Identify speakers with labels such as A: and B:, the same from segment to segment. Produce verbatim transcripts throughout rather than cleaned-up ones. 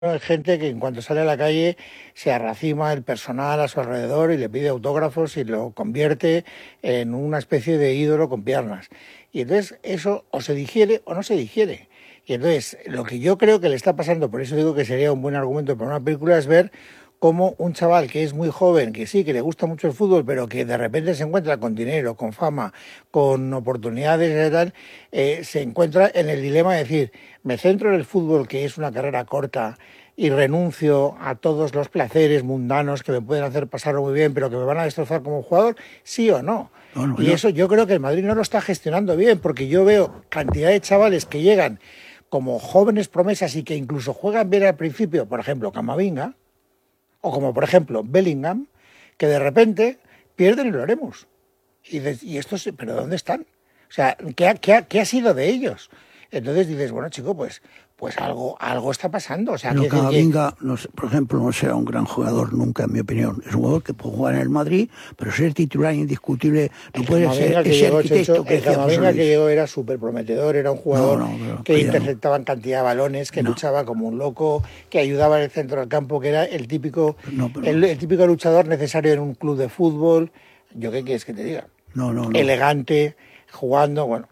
A: Hay gente que en cuanto sale a la calle se arracima el personal a su alrededor y le pide autógrafos y lo convierte en una especie de ídolo con piernas. Y entonces eso o se digiere o no se digiere. Y entonces lo que yo creo que le está pasando, por eso digo que sería un buen argumento para una película, es ver cómo un chaval que es muy joven, que sí, que le gusta mucho el fútbol, pero que de repente se encuentra con dinero, con fama, con oportunidades y tal, eh, se encuentra en el dilema de decir, me centro en el fútbol, que es una carrera corta, y renuncio a todos los placeres mundanos que me pueden hacer pasarlo muy bien, pero que me van a destrozar como jugador, sí o no. No, no, y yo... eso yo creo que el Madrid no lo está gestionando bien, porque yo veo cantidad de chavales que llegan como jóvenes promesas y que incluso juegan bien al principio, por ejemplo, Camavinga, o como por ejemplo Bellingham, que de repente pierden y lo haremos. Y, de, y estos, ¿pero dónde están? O sea, ¿qué ha, qué ha, qué ha sido de ellos? Entonces dices, bueno, chico, pues, pues algo, algo está pasando. O sea,
B: pero
A: que
B: Camavinga, que... no sé, por ejemplo, no será un gran jugador nunca, en mi opinión. Es un jugador que puede jugar en el Madrid, pero ser titular indiscutible no
A: el
B: puede ser ese arquitecto que
A: El Camavinga que llegó era súper prometedor, era un jugador no, no, que interceptaba en cantidad de balones, que no. luchaba como un loco, que ayudaba en el centro del campo, que era el típico, no, pero... el, el típico luchador necesario en un club de fútbol. ¿Yo qué quieres que te diga?
B: No, no, no.
A: Elegante, jugando, bueno.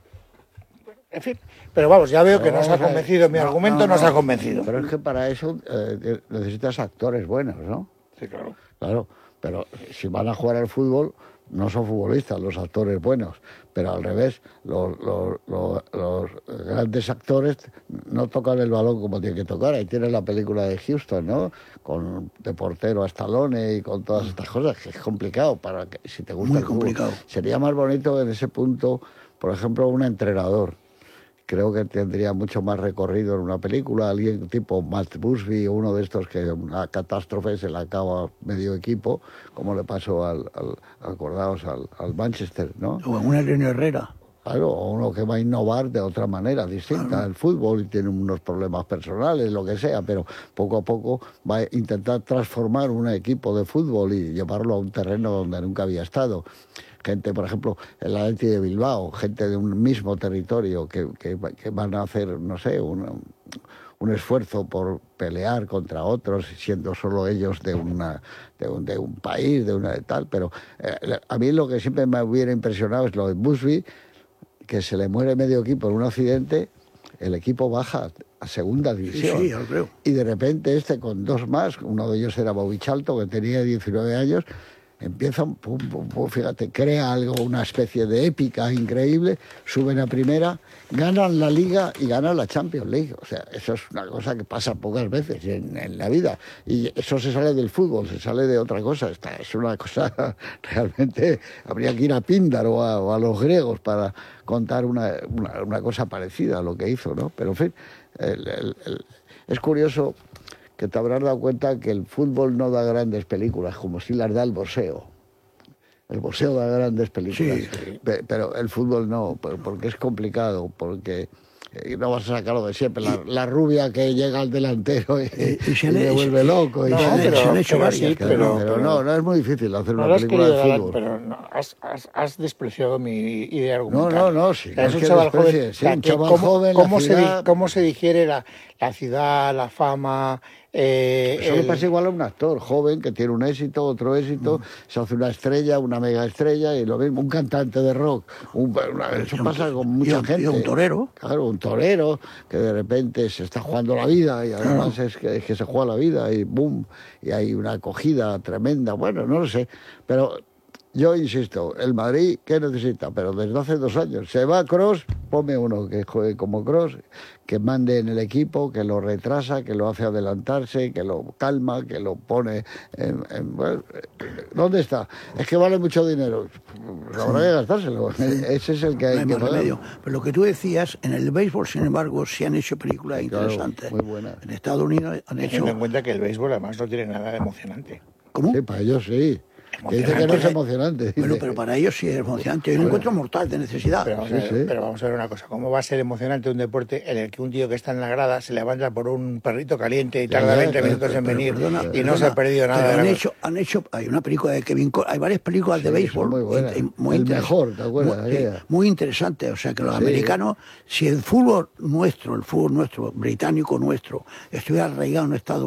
A: En fin, pero vamos, ya veo que no, nos ha convencido, mi no, argumento no, nos no, ha convencido.
C: Pero es que para eso eh, necesitas actores buenos, ¿no?
A: Sí, claro.
C: Claro, pero si van a jugar al fútbol, no son futbolistas los actores buenos, pero al revés, los, los, los, los grandes actores no tocan el balón como tienen que tocar. Ahí tienes la película de Houston, ¿no? Con de portero a Stallone y con todas estas cosas, que es complicado para que si te gusta
B: Muy
C: el fútbol.
B: complicado.
C: Sería más bonito en ese punto, por ejemplo, un entrenador. Creo que tendría mucho más recorrido en una película, alguien tipo Matt Busby o uno de estos que una catástrofe se le acaba medio equipo, como le pasó al, al acordaos, al, al Manchester, ¿no?
B: O en un Eleno Herrera.
C: Claro, o uno que va a innovar de otra manera distinta claro. al fútbol y tiene unos problemas personales, lo que sea, pero poco a poco va a intentar transformar un equipo de fútbol y llevarlo a un terreno donde nunca había estado. Gente, por ejemplo, el Atleti de Bilbao, gente de un mismo territorio que, que, que van a hacer, no sé, un, un esfuerzo por pelear contra otros, siendo solo ellos de una de un, de un país, de una de tal. Pero eh, a mí lo que siempre me hubiera impresionado es lo de Busby, que se le muere medio equipo en un accidente, el equipo baja a segunda división.
B: Sí, sí, yo creo.
C: Y de repente este con dos más, uno de ellos era Bobichalto, que tenía diecinueve años, empiezan, pum, pum, pum, fíjate, crea algo, una especie de épica increíble, suben a primera, ganan la Liga y ganan la Champions League. O sea, eso es una cosa que pasa pocas veces en, en la vida. Y eso se sale del fútbol, se sale de otra cosa. Esta es una cosa, realmente, habría que ir a Píndar o a, o a los griegos para contar una, una, una cosa parecida a lo que hizo, ¿no? Pero, en fin, el, el, el, es curioso que te habrás dado cuenta que el fútbol no da grandes películas, como si las da el boxeo. El boxeo da grandes películas,
B: sí, sí.
C: pero el fútbol no, porque es complicado, porque no vas a sacarlo de siempre. La, la rubia que llega al delantero y,
B: y, y,
C: y se le vuelve loco. Y
A: no,
C: se,
A: pero,
C: se
A: han hecho varias,
C: sí, pero, pero, pero no, no es muy difícil hacer
A: no
C: una película de
A: dar,
C: fútbol.
A: Pero no, has, has, has despreciado mi idea argumental.
C: No, no, no, sí.
A: O sea,
C: es
A: es un
C: que
A: chaval joven.
C: Sí, un chaval
A: ¿Cómo,
C: joven
A: cómo,
C: la
A: se,
C: ciudad...
A: ¿Cómo se digiere la, la ciudad, la fama? Eh,
C: Eso
A: el...
C: le pasa igual a un actor joven que tiene un éxito, otro éxito, mm. se hace una estrella, una mega estrella y lo mismo, un cantante de rock. Un, una, eso
B: y
C: pasa
B: un,
C: con mucha
B: y
C: gente.
B: Y un torero.
C: Claro, un torero que de repente se está jugando la vida y además claro. es, que, es que se juega la vida y boom, y hay una acogida tremenda. Bueno, no lo sé, pero... Yo insisto, el Madrid, ¿qué necesita? Pero desde hace dos años. Se va Kroos, ponme uno que juegue como Kroos, que mande en el equipo, que lo retrasa, que lo hace adelantarse, que lo calma, que lo pone en... en bueno, ¿dónde está? Es que vale mucho dinero. Pues habrá que gastárselo. Sí. Ese es el que hay no hay que pagar.
B: Pero lo que tú decías, en el béisbol, sin embargo, sí han hecho películas claro, interesantes.
C: Muy buenas.
B: En Estados Unidos han hecho...
A: Teniendo en cuenta que el béisbol además no tiene nada de emocionante.
B: ¿Cómo?
C: Sí, para ellos sí. Que dice que no es emocionante. Dice.
B: Bueno, pero para ellos sí es emocionante. Es un encuentro mortal de necesidad.
A: Pero vamos,
C: Sí,
A: a ver,
C: sí.
A: pero vamos a ver una cosa. ¿Cómo va a ser emocionante un deporte en el que un tío que está en la grada se levanta por un perrito caliente y tarda
C: Ya,
A: veinte
C: pero-
A: minutos en
B: Pero,
A: venir
B: perdona,
A: y no
B: perdona,
A: se ha perdido nada?
B: pero
A: de la
B: han
A: cosa?
B: hecho, han hecho, hay una película de Kevin Costner, hay varias películas de
C: Sí,
B: béisbol
C: son muy buenas.
B: in- muy
C: El
B: interes-
C: mejor, ¿te acuerdas?
B: Muy, sí,
C: Aquella.
B: muy interesante. O sea que los
C: Sí.
B: americanos, si el fútbol nuestro, el fútbol nuestro, británico nuestro, estuviera arraigado en Estados